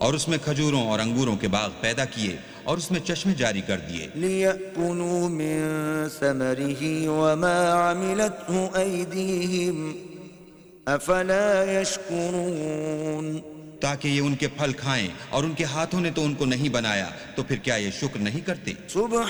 और उसमें खजूरों और अंगूरों के बाग पैदा किए और उसमें चश्मे जारी कर दिए। लियकुलू मिन समरिही वमा अमिलतहु ऐदीहिम अफला यशकुरून, ताकि ये उनके फल खाएं, और उनके हाथों ने तो उनको नहीं बनाया, तो फिर क्या ये शुक्र नहीं करते।